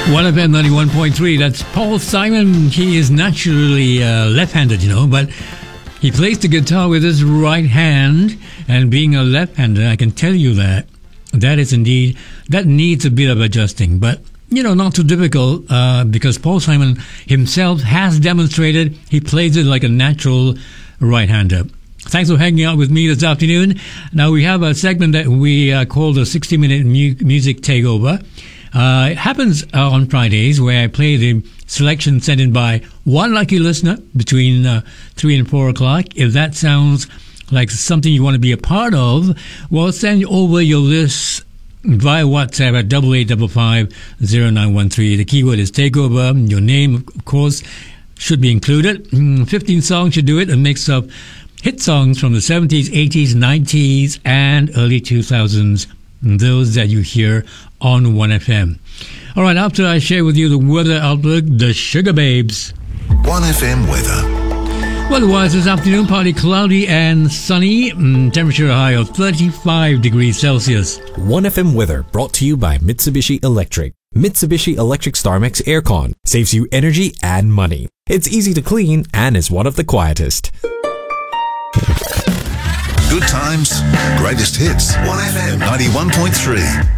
1FM 91.3, that's Paul Simon. He is naturally left-handed, but he plays the guitar with his right hand. And being a left-hander, I can tell you that is indeed, that needs a bit of adjusting. But, not too difficult because Paul Simon himself has demonstrated he plays it like a natural right-hander. Thanks for hanging out with me this afternoon. Now, we have a segment that we call the 60-minute music takeover. It happens on Fridays where I play the selection sent in by one lucky listener between 3 and 4 o'clock. If that sounds like something you want to be a part of, well, send over your list via WhatsApp at 88550913. The keyword is takeover. Your name, of course, should be included. 15 songs should do it. A mix of hit songs from the 70s, 80s, 90s, and early 2000s. Those that you hear on 1FM. All right, after I share with you the weather outlook, the Sugar Babes. 1FM weather. Weather-wise this afternoon, partly cloudy and sunny. Temperature high of 35 degrees Celsius. 1FM weather brought to you by Mitsubishi Electric. Mitsubishi Electric StarMax Aircon saves you energy and money. It's easy to clean and is one of the quietest. Good times, greatest hits. 1FM 91.3.